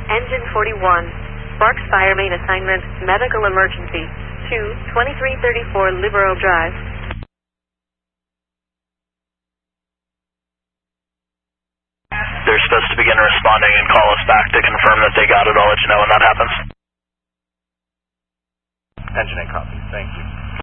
Engine 41. Sparks Fire Main Assignment, Medical Emergency. 2334 Liberal Drive. They're supposed to begin responding and call us back to confirm that they got it. I'll let you know when that happens. Engine 8 copy. Thank you.